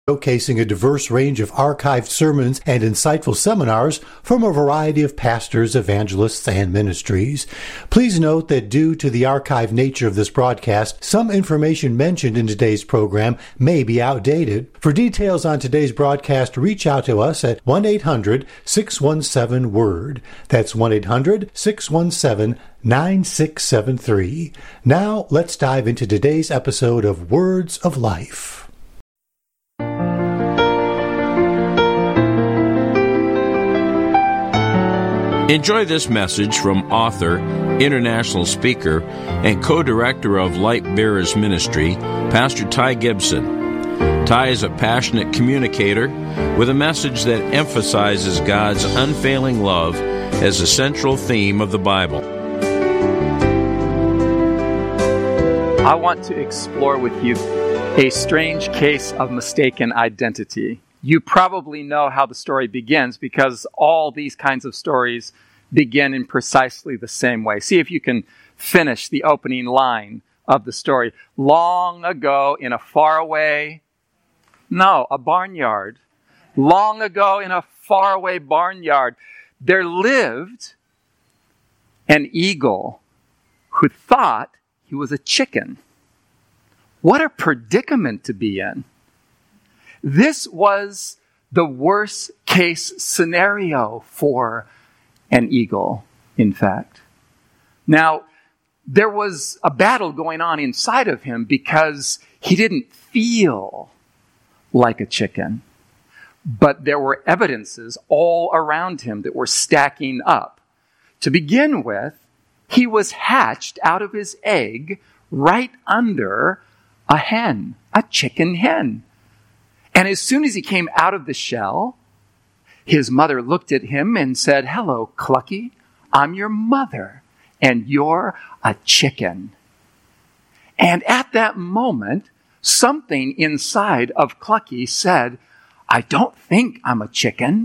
Showcasing a diverse range of archived sermons and insightful seminars from a variety of pastors, evangelists, and ministries. Please note that due to the archived nature of this broadcast, some information mentioned in today's program may be outdated. For details on today's broadcast, reach out to us at 1-800-617-WORD. That's 1-800-617-9673. Now, let's dive into today's episode of Words of Life. Enjoy this message from author, international speaker, and co-director of Light Bearers Ministry, Pastor Ty Gibson. Ty is a passionate communicator with a message that emphasizes God's unfailing love as a central theme of the Bible. I want to explore with you a strange case of mistaken identity. You probably know how the story begins because all these kinds of stories begin in precisely the same way. See if you can finish the opening line of the story. Long ago in a barnyard. Long ago in a faraway barnyard, there lived an eagle who thought he was a chicken. What a predicament to be in. This was the worst case scenario for an eagle, in fact. Now, there was a battle going on inside of him because he didn't feel like a chicken. But there were evidences all around him that were stacking up. To begin with, he was hatched out of his egg right under a hen, a chicken hen. And as soon as he came out of the shell, his mother looked at him and said, "Hello, Clucky, I'm your mother, and you're a chicken." And at that moment, something inside of Clucky said, "I don't think I'm a chicken."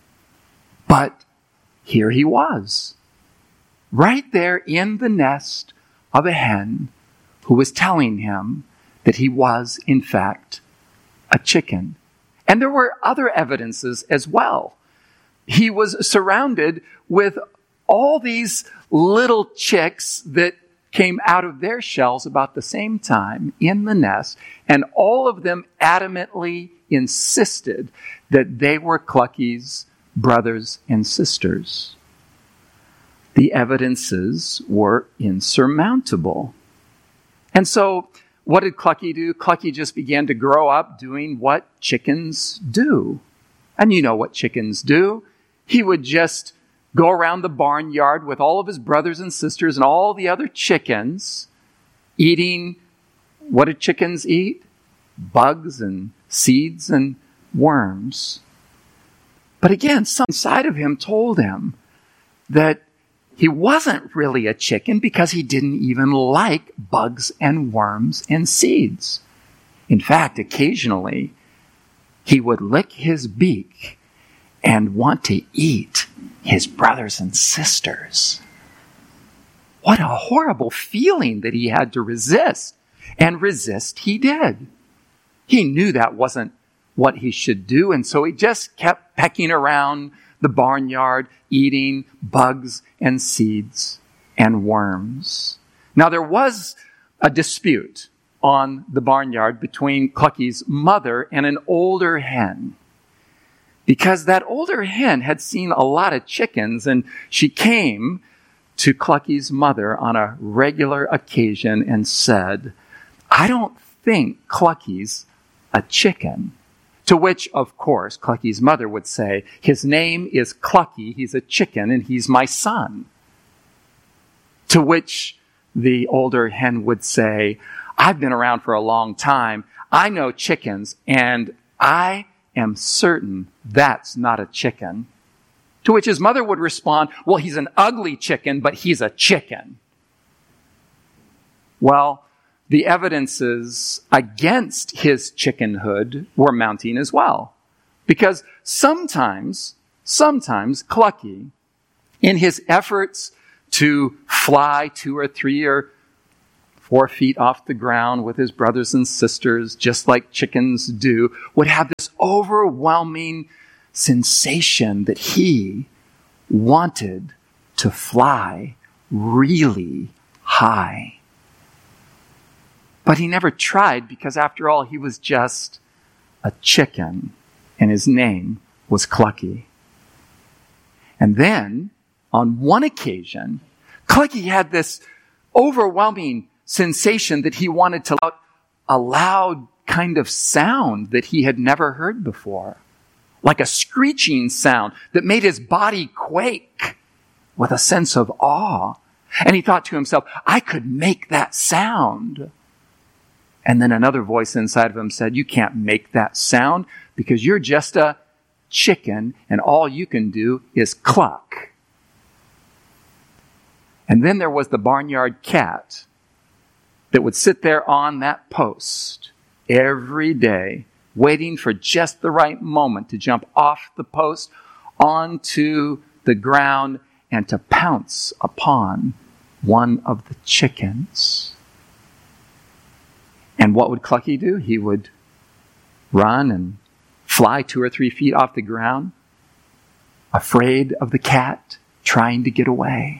But here he was, right there in the nest of a hen who was telling him that he was, in fact, a chicken. And there were other evidences as well. He was surrounded with all these little chicks that came out of their shells about the same time in the nest, and all of them adamantly insisted that they were Clucky's brothers and sisters. The evidences were insurmountable. And so, what did Clucky do? Clucky just began to grow up doing what chickens do. And you know what chickens do. He would just go around the barnyard with all of his brothers and sisters and all the other chickens, eating, what do chickens eat? Bugs and seeds and worms. But again, some side of him told him that he wasn't really a chicken because he didn't even like bugs and worms and seeds. In fact, occasionally, he would lick his beak and want to eat his brothers and sisters. What a horrible feeling that he had to resist. And resist he did. He knew that wasn't what he should do, and so he just kept pecking around the barnyard, eating bugs and seeds and worms. Now, there was a dispute on the barnyard between Clucky's mother and an older hen, because that older hen had seen a lot of chickens, and she came to Clucky's mother on a regular occasion and said, "I don't think Clucky's a chicken." To which, of course, Clucky's mother would say, "His name is Clucky, he's a chicken, and he's my son." To which the older hen would say, "I've been around for a long time. I know chickens, and I am certain that's not a chicken." To which his mother would respond, "Well, he's an ugly chicken, but he's a chicken." Well, the evidences against his chickenhood were mounting as well. Because sometimes Clucky, in his efforts to fly 2 or 3 or 4 feet off the ground with his brothers and sisters, just like chickens do, would have this overwhelming sensation that he wanted to fly really high. But he never tried because, after all, he was just a chicken, and his name was Clucky. And then, on one occasion, Clucky had this overwhelming sensation that he wanted to let out a loud kind of sound that he had never heard before, like a screeching sound that made his body quake with a sense of awe. And he thought to himself, I could make that sound. And then another voice inside of him said, you can't make that sound because you're just a chicken and all you can do is cluck. And then there was the barnyard cat that would sit there on that post every day, waiting for just the right moment to jump off the post onto the ground and to pounce upon one of the chickens. And what would Clucky do? He would run and fly 2 or 3 feet off the ground, afraid of the cat, trying to get away.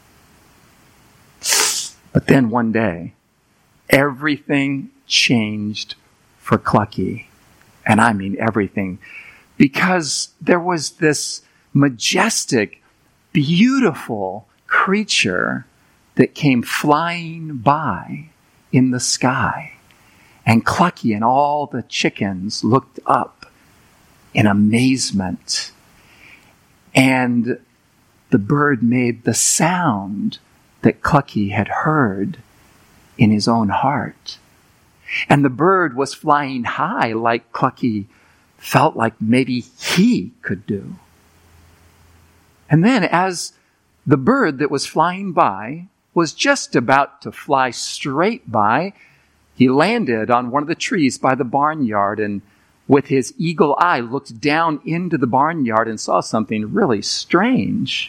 But then one day, everything changed for Clucky. And I mean everything. Because there was this majestic, beautiful creature that came flying by in the sky. And Clucky and all the chickens looked up in amazement. And the bird made the sound that Clucky had heard in his own heart. And the bird was flying high like Clucky felt like maybe he could do. And then as the bird that was flying by was just about to fly straight by, he landed on one of the trees by the barnyard and with his eagle eye looked down into the barnyard and saw something really strange.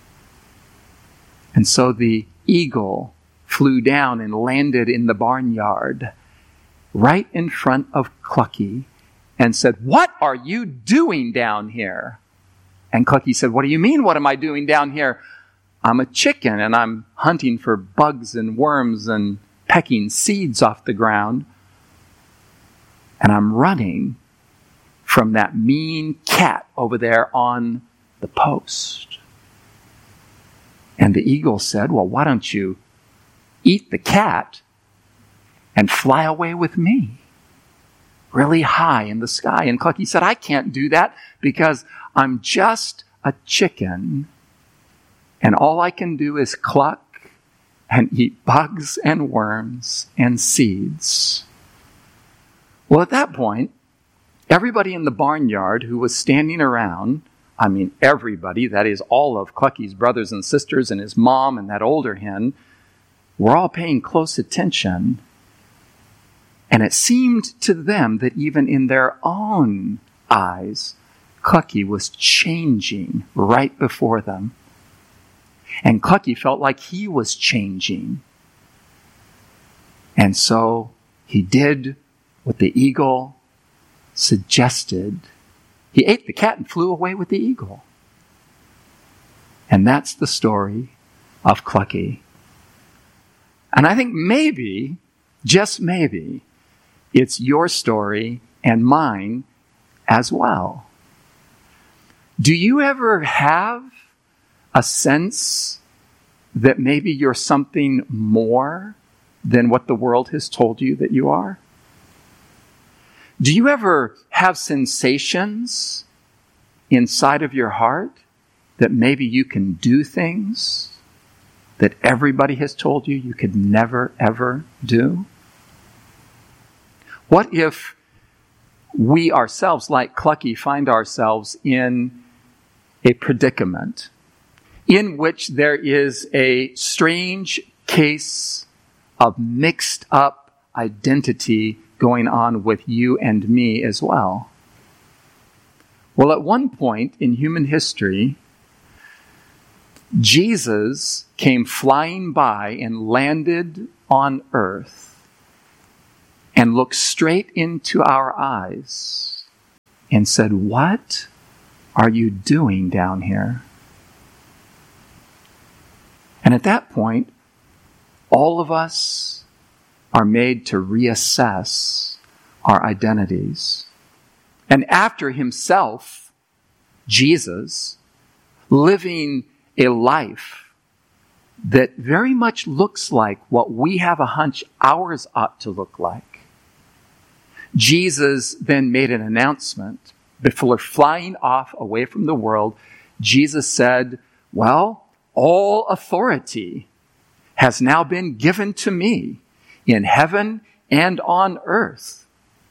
And so the eagle flew down and landed in the barnyard right in front of Clucky and said, "What are you doing down here?" And Clucky said, "What do you mean, what am I doing down here? I'm a chicken and I'm hunting for bugs and worms and pecking seeds off the ground. And I'm running from that mean cat over there on the post." And the eagle said, "Well, why don't you eat the cat and fly away with me really high in the sky?" And Clucky said, "I can't do that because I'm just a chicken and all I can do is cluck and eat bugs and worms and seeds." Well, at that point, everybody in the barnyard who was standing around, I mean everybody, that is all of Clucky's brothers and sisters and his mom and that older hen, were all paying close attention. And it seemed to them that even in their own eyes, Clucky was changing right before them. And Clucky felt like he was changing. And so he did what the eagle suggested. He ate the cat and flew away with the eagle. And that's the story of Clucky. And I think maybe, just maybe, it's your story and mine as well. Do you ever have a sense that maybe you're something more than what the world has told you that you are? Do you ever have sensations inside of your heart that maybe you can do things that everybody has told you you could never, ever do? What if we ourselves, like Clucky, find ourselves in a predicament in which there is a strange case of mixed up identity going on with you and me as well? Well, at one point in human history, Jesus came flying by and landed on earth and looked straight into our eyes and said, "What are you doing down here?" And at that point, all of us are made to reassess our identities. And after himself, Jesus, living a life that very much looks like what we have a hunch ours ought to look like, Jesus then made an announcement. Before flying off away from the world, Jesus said, "Well, all authority has now been given to me in heaven and on earth.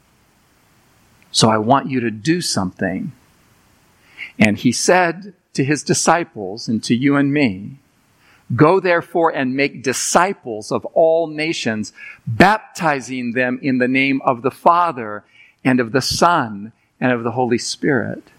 So I want you to do something." And he said to his disciples and to you and me, "Go therefore and make disciples of all nations, baptizing them in the name of the Father and of the Son and of the Holy Spirit."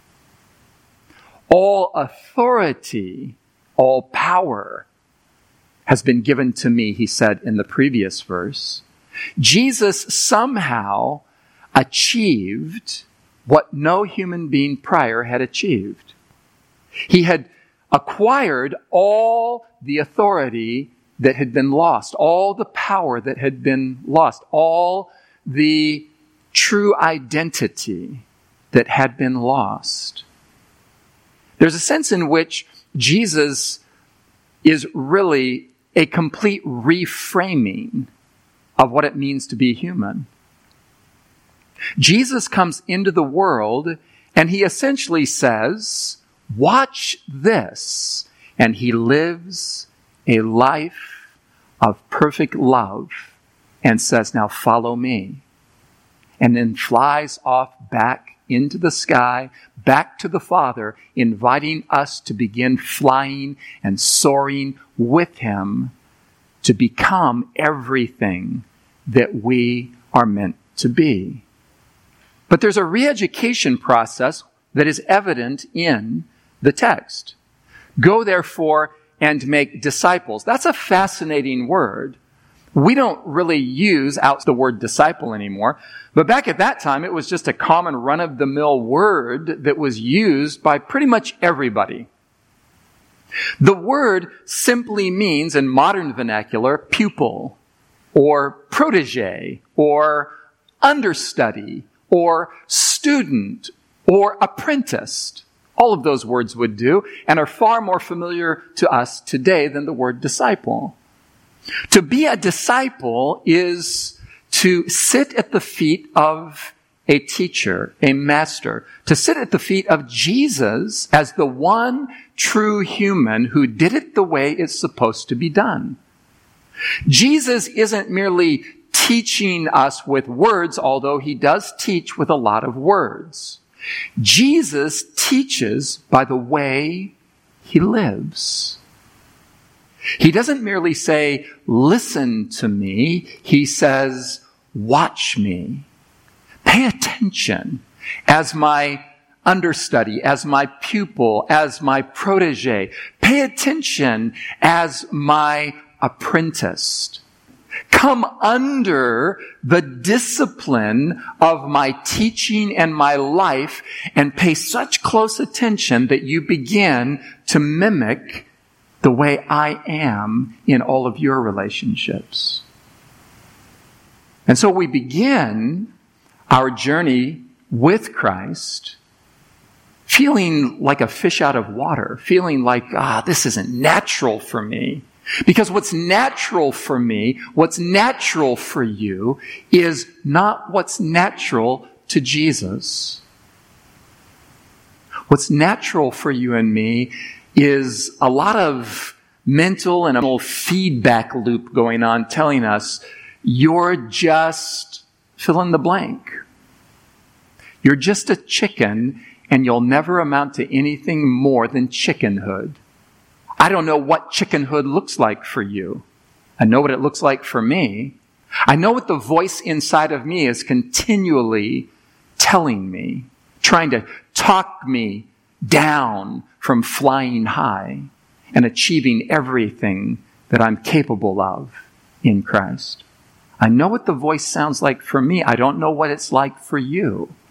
All authority, all power has been given to me, he said in the previous verse. Jesus somehow achieved what no human being prior had achieved. He had acquired all the authority that had been lost, all the power that had been lost, all the true identity that had been lost. There's a sense in which Jesus is really a complete reframing of what it means to be human. Jesus comes into the world and he essentially says, "Watch this." And he lives a life of perfect love and says, "Now follow me." And then flies off back into the sky, back to the Father, inviting us to begin flying and soaring with him to become everything that we are meant to be. But there's a re-education process that is evident in the text. Go therefore and make disciples. That's a fascinating word. We don't really use out the word disciple anymore. But back at that time, it was just a common run-of-the-mill word that was used by pretty much everybody. The word simply means, in modern vernacular, pupil, or protege, or understudy, or student, or apprentice. All of those words would do, and are far more familiar to us today than the word disciple. To be a disciple is to sit at the feet of a teacher, a master, to sit at the feet of Jesus as the one true human who did it the way it's supposed to be done. Jesus isn't merely teaching us with words, although he does teach with a lot of words. Jesus teaches by the way he lives. He doesn't merely say, "Listen to me." He says, "Watch me. Pay attention as my understudy, as my pupil, as my protege. Pay attention as my apprentice. Come under the discipline of my teaching and my life and pay such close attention that you begin to mimic the way I am in all of your relationships." And so we begin our journey with Christ feeling like a fish out of water, feeling like, this isn't natural for me. Because what's natural for me, what's natural for you, is not what's natural to Jesus. What's natural for you and me is a lot of mental and emotional feedback loop going on telling us, you're just fill in the blank. You're just a chicken and you'll never amount to anything more than chickenhood. I don't know what chickenhood looks like for you. I know what it looks like for me. I know what the voice inside of me is continually telling me, trying to talk me down from flying high and achieving everything that I'm capable of in Christ. I know what the voice sounds like for me. I don't know what it's like for you.